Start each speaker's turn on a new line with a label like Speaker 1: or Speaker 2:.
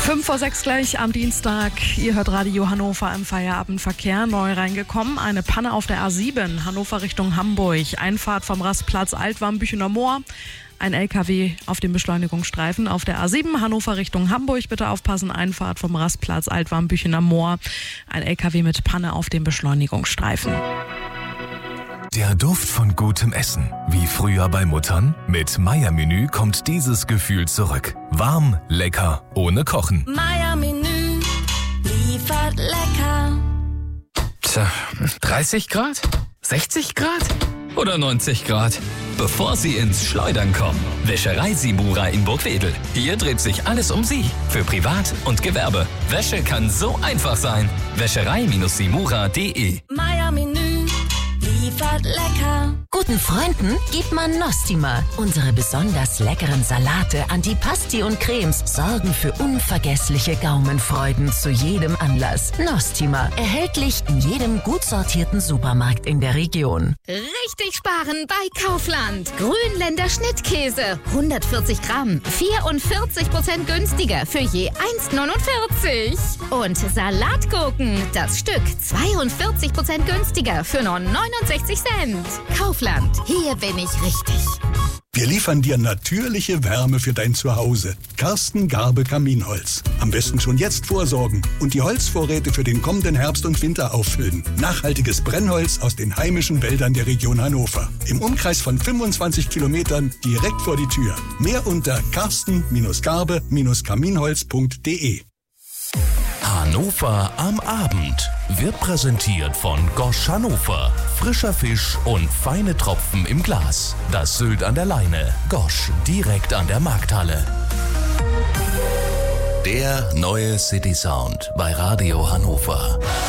Speaker 1: 5:06 gleich am Dienstag. Ihr hört Radio Hannover im Feierabendverkehr. Neu reingekommen. Eine Panne auf der A7, Hannover Richtung Hamburg. Einfahrt vom Rastplatz Altwarmbüchener Moor. Ein LKW auf dem Beschleunigungsstreifen auf der A7, Hannover Richtung Hamburg. Bitte aufpassen, Einfahrt vom Rastplatz Altwarmbüchener Moor. Ein LKW mit Panne auf dem Beschleunigungsstreifen.
Speaker 2: Der Duft von gutem Essen. Wie früher bei Muttern? Mit Meier-Menü kommt dieses Gefühl zurück. Warm, lecker, ohne Kochen.
Speaker 3: Meier-Menü liefert lecker.
Speaker 4: Tja, 30 Grad? 60 Grad? Oder 90 Grad? Bevor Sie ins Schleudern kommen, Wäscherei Simura in Burgwedel. Hier dreht sich alles um Sie. Für Privat und Gewerbe. Wäsche kann so einfach sein. Wäscherei-simura.de.
Speaker 3: Meier-Menü liefert lecker.
Speaker 5: Guten Freunden gibt man Nostima. Unsere besonders leckeren Salate, Antipasti und Cremes sorgen für unvergessliche Gaumenfreuden zu jedem Anlass. Nostima, erhältlich in jedem gut sortierten Supermarkt in der Region.
Speaker 6: Richtig sparen bei Kaufland. Grünländer Schnittkäse, 140 Gramm, 44% günstiger für je 1,49. Und Salatgurken, das Stück 42% günstiger für nur 69 Cent. Kaufland, hier bin ich richtig.
Speaker 7: Wir liefern dir natürliche Wärme für dein Zuhause. Karsten Garbe Kaminholz. Am besten schon jetzt vorsorgen und die Holzvorräte für den kommenden Herbst und Winter auffüllen. Nachhaltiges Brennholz aus den heimischen Wäldern der Region Hannover. Im Umkreis von 25 Kilometern direkt vor die Tür. Mehr unter karsten-garbe-kaminholz.de.
Speaker 2: Hannover am Abend wird präsentiert von Gosch Hannover. Frischer Fisch und feine Tropfen im Glas. Das Sylt an der Leine. Gosch, direkt an der Markthalle. Der neue City Sound bei Radio Hannover.